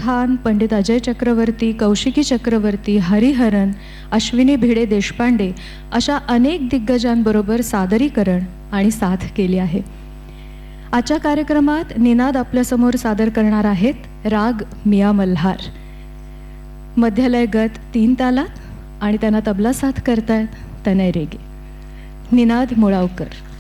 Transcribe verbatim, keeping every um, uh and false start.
खान, पंडित अजय चक्रवर्ती, कौशिकी चक्रवर्ती, हरिहरन, अश्विनी भिडे देशपांडे अशा अनेक दिग्गजांबरोबर सादरीकरण आणि साथ केली आहे. आजच्या कार्यक्रमात निनाद आपल्यासमोर सादर करणार आहेत राग मिया मल्हार. मध्यलय गत तीन तालात आणि त्यांना तबला साथ करतायत तनय रेगे. निनाद मुळावकर.